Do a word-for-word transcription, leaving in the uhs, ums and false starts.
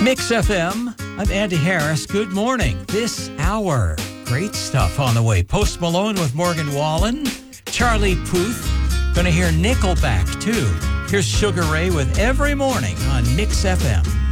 Mix F M, I'm Andy Harris. Good morning. This hour, great stuff on the way. Post Malone with Morgan Wallen, Charlie Puth. Gonna hear Nickelback, too. Here's Sugar Ray with Every Morning on Mix F M.